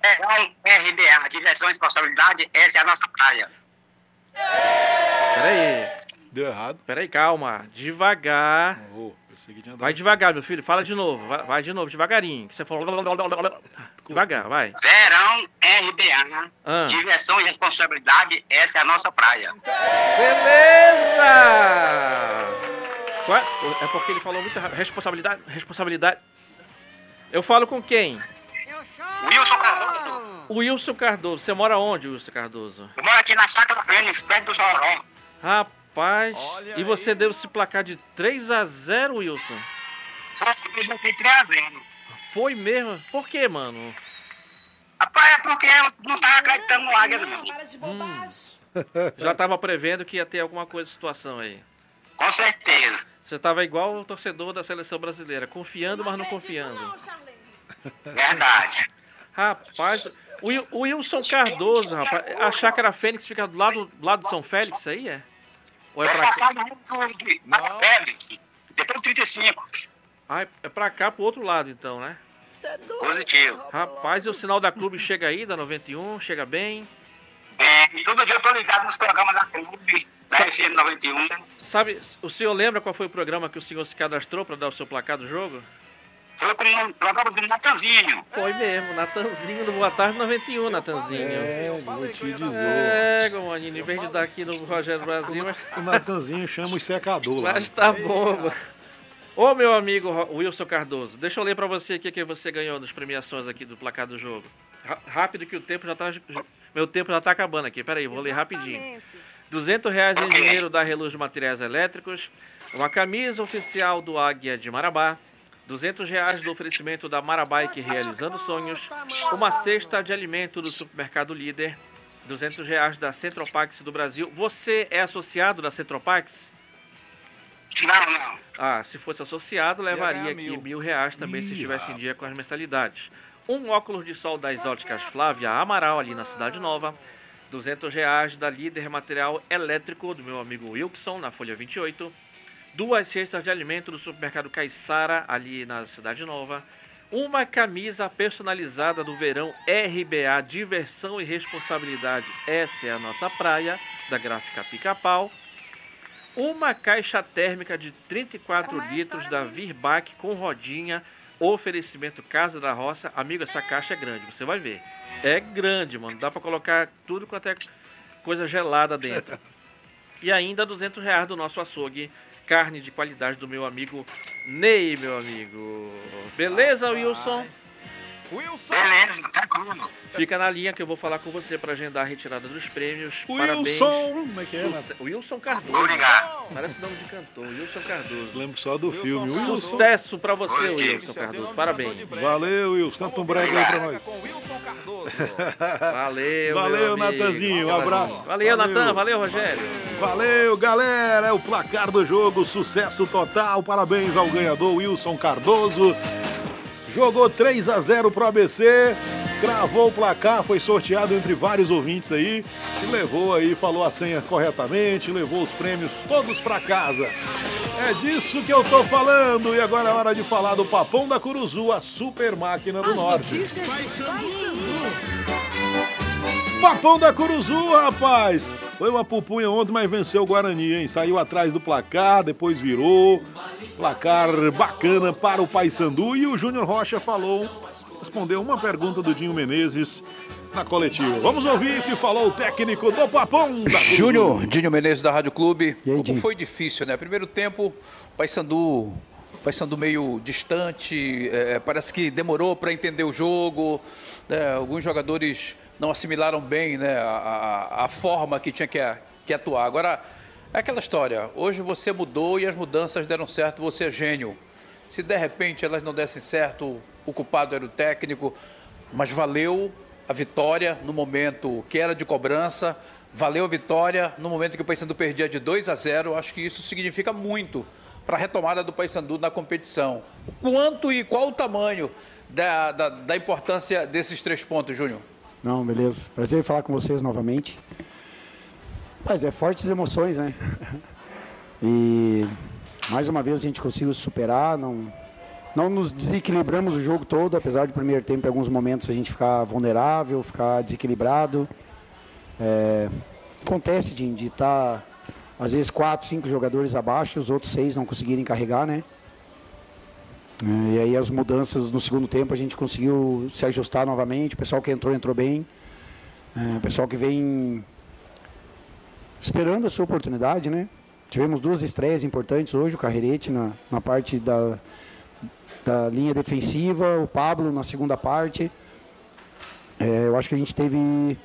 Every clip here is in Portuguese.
Verão RBA, diversão e responsabilidade, essa é a nossa praia. Peraí. Deu errado. Peraí, calma. Devagar. Pensei que tinha dado. Vai devagar, meu filho. Fala de novo. Vai de novo, devagarinho. Que você falou. Devagar, vai. Verão RBA, diversão e responsabilidade, essa é a nossa praia. Beleza! É porque ele falou muito rápido. Responsabilidade. Eu falo com quem? Wilson Cardoso. Wilson Cardoso. Você mora onde, Wilson Cardoso? Eu moro aqui na Chácara Fênix, perto do Joró. Rapaz, e você deu esse placar de 3-0, Wilson? Eu já fiz 3-0. Foi mesmo? Por quê, mano? Rapaz, é porque eu não tava acreditando no Águia, não. Para de bobagem. Já tava prevendo que ia ter alguma coisa, situação aí. Com certeza. Você tava igual o torcedor da seleção brasileira, confiando, mas não confiando. Não, Charlene. Verdade. Rapaz, o Wilson Cardoso, rapaz, a Chácara Fênix fica do lado de São Félix, aí é? Ou é pra cá? Depois do 35. Ah, é pra cá, pro outro lado então, né? Positivo. Rapaz, e o sinal da Clube chega aí, da 91, chega bem. Todo dia eu tô ligado nos programas da Clube, da FM 91. Sabe, o senhor lembra qual foi o programa que o senhor se cadastrou pra dar o seu placar do jogo? Foi com o programa do Natanzinho. Foi mesmo, Natanzinho do Boa Tarde 91, Natanzinho. Vou te dizer. É, Gomanino, em vez de dar aqui no Rogério Brasil, mas... O Natanzinho chama o secador lá. Mas tá bom. Ô, meu amigo Wilson Cardoso, deixa eu ler pra você aqui que você ganhou das premiações aqui do placar do jogo. Rápido que o tempo já tá... Meu tempo já tá acabando aqui, peraí, vou ler rapidinho. R$200 em dinheiro da Reluz de Materiais Elétricos, uma camisa oficial do Águia de Marabá, R$200 do oferecimento da Marabike Realizando Sonhos, uma cesta de alimento do Supermercado Líder, R$200 da Centropax do Brasil. Você é associado da Centropax? Não. Ah, se fosse associado, levaria aqui R$1.000 também, se estivesse em dia com as mensalidades. Um óculos de sol das óticas Flávia Amaral, ali na Cidade Nova. R$200 da Líder Material Elétrico, do meu amigo Wilson, na Folha 28. 2 cestas de alimento do Supermercado Caiçara, ali na Cidade Nova. Uma camisa personalizada do verão RBA, diversão e responsabilidade. Essa é a nossa praia, da Gráfica Pica-Pau. Uma caixa térmica de 34 litros da Virbac com rodinha, oferecimento Casa da Roça. Amigo, essa caixa é grande, você vai ver. É grande, mano, dá pra colocar tudo quanto é coisa gelada dentro. E ainda R$200 do nosso açougue, carne de qualidade do meu amigo Ney, meu amigo. Beleza, Wilson? Beleza, tranquilo. Fica na linha que eu vou falar com você para agendar a retirada dos prêmios. Wilson, Parabéns. como é que é? Wilson Cardoso. Obrigado. Parece nome de cantor. Wilson Cardoso. Lembro só do filme. Wilson. Sucesso para você, Wilson Cardoso. Parabéns. Valeu, Wilson. Canta um brega aí pra nós. Valeu, Valeu, meu amigo. Natanzinho. Um abraço. Valeu, Natan. Valeu, Rogério. Valeu, galera. É o placar do jogo. Sucesso total. Parabéns ao ganhador, Wilson Cardoso. Jogou 3-0 pro ABC, cravou o placar, foi sorteado entre vários ouvintes aí, e levou aí, falou a senha corretamente, levou os prêmios todos pra casa. É disso que eu tô falando, e agora é hora de falar do Papão da Curuzu, a super máquina do norte. Papão da Curuzu, rapaz! Foi uma pupunha ontem, mas venceu o Guarani, hein? Saiu atrás do placar, depois virou. Placar bacana para o Paysandu. E o Júnior Rocha respondeu uma pergunta do Dinho Menezes na coletiva. Vamos ouvir o que falou o técnico do Papão da Curuzu. Dinho Menezes da Rádio Clube. Como foi difícil, né? Primeiro tempo, o Paysandu meio distante, parece que demorou para entender o jogo, né? Alguns jogadores não assimilaram bem, né, a forma que tinha que atuar. Agora, é aquela história, hoje você mudou e as mudanças deram certo, você é gênio. Se de repente elas não dessem certo, o culpado era o técnico, mas valeu a vitória no momento que era de cobrança, valeu a vitória no momento que o Paysandu perdia de 2-0, acho que isso significa muito para a retomada do Paysandu na competição. Quanto e qual o tamanho da importância desses 3 pontos, Júnior? Não, beleza. Prazer em falar com vocês novamente. Mas fortes emoções, né? E mais uma vez a gente conseguiu superar, não não nos desequilibramos o jogo todo, apesar do primeiro tempo, em alguns momentos, a gente ficar vulnerável, ficar desequilibrado. Acontece de estar, às vezes, 4, 5 jogadores abaixo, os outros 6 não conseguirem carregar, né? E aí as mudanças no segundo tempo a gente conseguiu se ajustar novamente, o pessoal que entrou bem. O pessoal que vem esperando a sua oportunidade, né? Tivemos 2 estreias importantes hoje, o Carrerete na parte da linha defensiva, o Pablo na segunda parte. Eu acho que a gente teve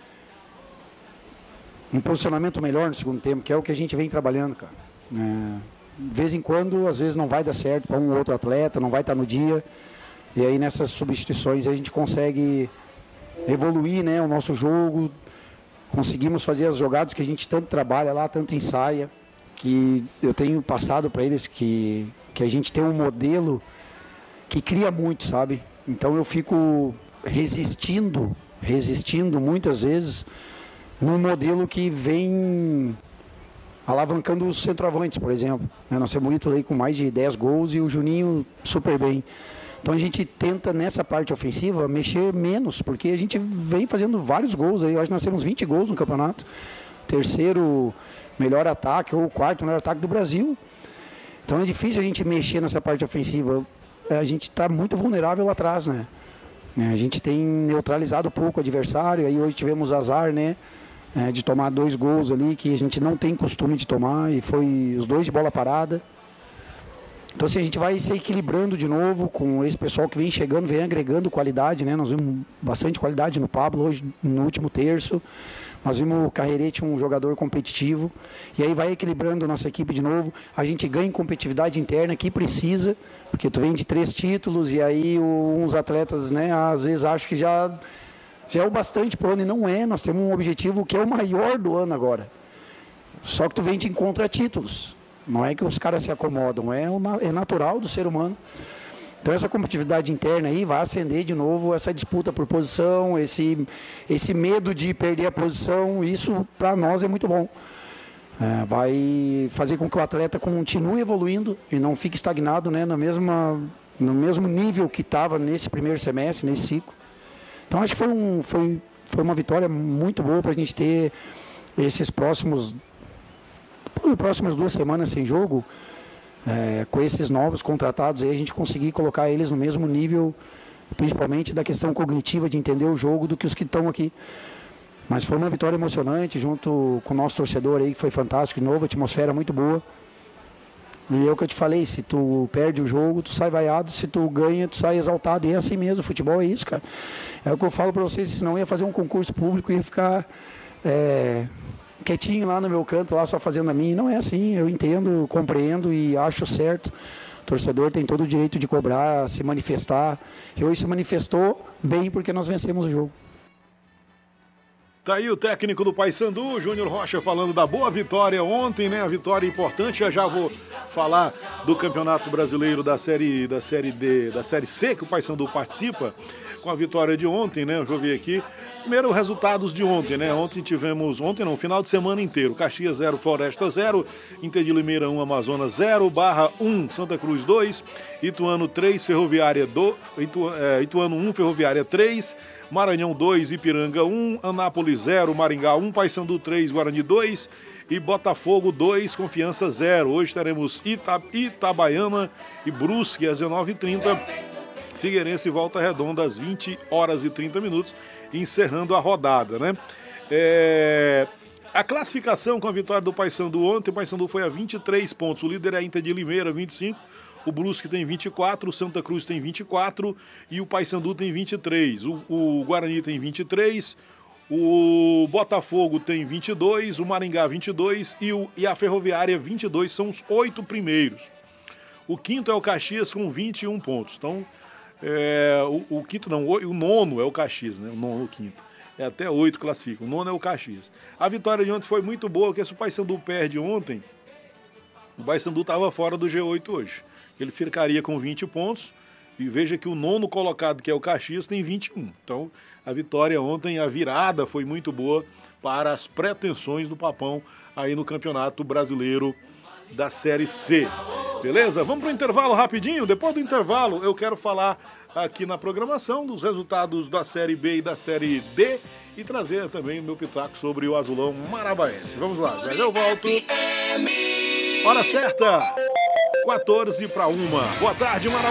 um posicionamento melhor no segundo tempo, que é o que a gente vem trabalhando, cara. De vez em quando, às vezes não vai dar certo para um ou outro atleta, não vai estar no dia. E aí nessas substituições a gente consegue evoluir, né, o nosso jogo. Conseguimos fazer as jogadas que a gente tanto trabalha lá, tanto ensaia, que eu tenho passado para eles que a gente tem um modelo que cria muito, sabe? Então eu fico resistindo muitas vezes num modelo que vem alavancando os centroavantes, por exemplo. Nós temos o Ítalo aí com mais de 10 gols e o Juninho super bem. Então a gente tenta nessa parte ofensiva mexer menos, porque a gente vem fazendo vários gols aí. Eu acho que nós temos 20 gols no campeonato. Terceiro melhor ataque ou quarto melhor ataque do Brasil. Então é difícil a gente mexer nessa parte ofensiva. A gente está muito vulnerável lá atrás, né? A gente tem neutralizado um pouco o adversário. Aí hoje tivemos azar, né? De tomar 2 gols ali que a gente não tem costume de tomar, e foi os 2 de bola parada. Então assim, a gente vai se equilibrando de novo com esse pessoal que vem chegando, vem agregando qualidade, né? Nós vimos bastante qualidade no Pablo hoje, no último terço. Nós vimos o Carrerete, um jogador competitivo, e aí vai equilibrando a nossa equipe de novo. A gente ganha em competitividade interna que precisa, porque tu vem de 3 títulos e aí uns atletas, né, às vezes acham que já é o bastante pro ano, e não é. Nós temos um objetivo que é o maior do ano agora. Só que tu vem de encontro a títulos. Não é que os caras se acomodam, é natural do ser humano. Então essa competitividade interna aí vai acender de novo essa disputa por posição, esse medo de perder a posição. Isso para nós é muito bom. Vai fazer com que o atleta continue evoluindo e não fique estagnado, né, no mesmo nível que estava nesse primeiro semestre, nesse ciclo. Então acho que foi uma vitória muito boa para a gente ter esses próximas 2 semanas sem jogo, com esses novos contratados, aí a gente conseguir colocar eles no mesmo nível, principalmente da questão cognitiva de entender o jogo, do que os que estão aqui. Mas foi uma vitória emocionante, junto com o nosso torcedor aí, que foi fantástico de novo, atmosfera muito boa. E é o que eu te falei, se tu perde o jogo, tu sai vaiado, se tu ganha, tu sai exaltado. E é assim mesmo, o futebol é isso, cara. É o que eu falo pra vocês, senão eu ia fazer um concurso público e ia ficar quietinho lá no meu canto, lá só fazendo a minha. Não é assim, eu entendo, compreendo e acho certo. O torcedor tem todo o direito de cobrar, se manifestar. E hoje se manifestou bem porque nós vencemos o jogo. Tá aí o técnico do Paysandu, Júnior Rocha, falando da boa vitória ontem, né? A vitória importante. Eu já vou falar do Campeonato Brasileiro da Série C, que o Paysandu participa, com a vitória de ontem, né? Eu já vi aqui. Primeiro, resultados de ontem, né? Final de semana inteiro. Caxias 0, Floresta 0, Inter de Limeira 1, Amazonas 0, Barra 1, Santa Cruz 2, Ituano 3, Ituano 1, Ferroviária 3, Maranhão 2, Ipiranga 1, Anápolis 0, Maringá 1, Paysandu 3, Guarani 2 e Botafogo 2, Confiança 0. Hoje teremos Itabaiana e Brusque às 19h30, Figueirense e Volta Redonda às 20h30, encerrando a rodada, né? A classificação com a vitória do Paysandu ontem, o Paysandu foi a 23 pontos, o líder é a Inter de Limeira, 25, o Brusque tem 24, o Santa Cruz tem 24 e o Paysandu tem 23. O Guarani tem 23, o Botafogo tem 22, o Maringá 22 e a Ferroviária 22, são os 8 primeiros. O quinto é o Caxias com 21 pontos. Então, o quinto não, o nono é o Caxias, né? O quinto. Até 8 classificam. O nono é o Caxias. A vitória de ontem foi muito boa, porque se o Paysandu perde ontem, o Paysandu estava fora do G8 hoje. Ele ficaria com 20 pontos, e veja que o nono colocado, que é o Caxias, tem 21. Então, a vitória ontem, a virada foi muito boa para as pretensões do Papão aí no Campeonato Brasileiro da Série C. Beleza? Vamos pro intervalo rapidinho. Depois do intervalo, eu quero falar aqui na programação dos resultados da Série B e da Série D e trazer também o meu pitaco sobre o Azulão Marabaense. Vamos lá, já eu volto. Hora certa, 14 para 1. Boa tarde, Marabaense.